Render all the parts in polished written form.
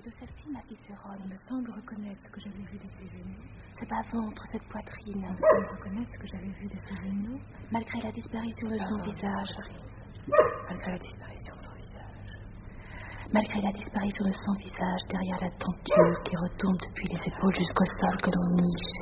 de s'estime à Cicérone me semble reconnaître ce que j'avais vu de ses genoux. Ce bas-ventre, cette poitrine me semble reconnaître ce que j'avais vu de ses genoux, malgré la disparition de son visage. Malgré la disparition de son visage. Malgré la disparition de son visage derrière la tenture qui retombe depuis les épaules jusqu'au sol que l'on niche.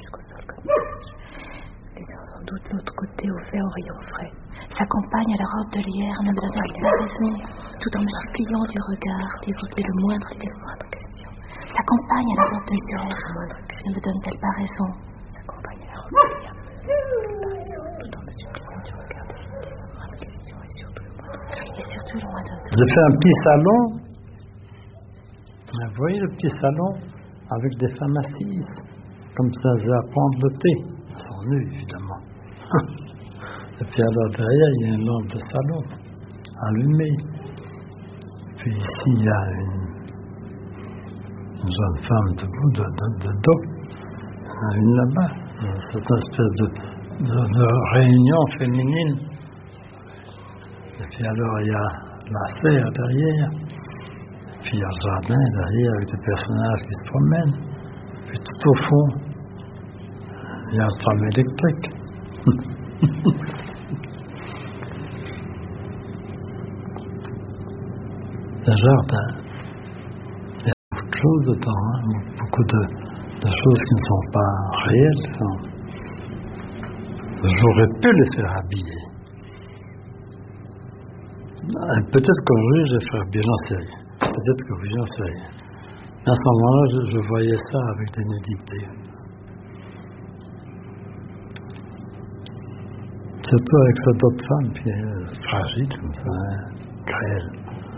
Laissant sans doute l'autre côté ouvert au rayon frais. Sa compagne à la robe de lierre ne me donne pas raison, tout en me suppliant du regard d'évoquer le moindre question. Sa compagne à la robe de lierre ne me donne-t-elle pas raison? Sa compagne à la robe de lierre ne me donne-t-elle pas raison, tout en me suppliant du regard d'éviter le moindre question et surtout le moindre. J'ai fait un petit salon. Vous voyez le petit salon avec des femmes assises, comme ça, elles apprennent le thé. Elles sont nues, évidemment. Et puis alors derrière, il y a une lampe de salon allumée. Puis ici, il y a une jeune femme debout de dos. Une là-bas. C'est une espèce de réunion féminine. Et puis alors, il y a la serre derrière. Puis il y a le jardin derrière avec des personnages qui se promènent. Puis tout au fond, il y a un tram électrique. Le jardin. Il y a beaucoup de choses dedans, hein? Beaucoup de choses qui ne sont pas réelles. J'aurais pu les faire habiller. Peut-être qu'aujourd'hui, je vais faire bien, j'en sais rien. Peut-être que oui, j'en sais rien. Mais à ce moment-là, je voyais ça avec des nudités. Surtout avec cette autre femme, puis fragile comme ça, hein, grêle.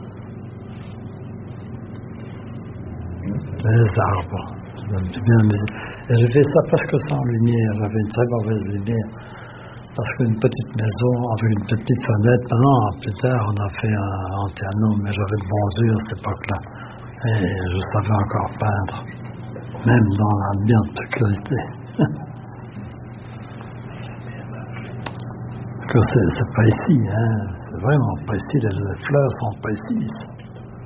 Les arbres. Et j'ai fait ça presque sans lumière. J'avais une très mauvaise lumière. Parce qu'une petite maison avec une petite fenêtre, maintenant, plus tard, on a fait un antiano, mais j'avais de bons yeux à cette époque-là. Et je savais encore peindre, même dans l'ambiance de sécurité. Que c'est pas ici, hein. C'est vraiment pas ici, les fleurs sont pas ici.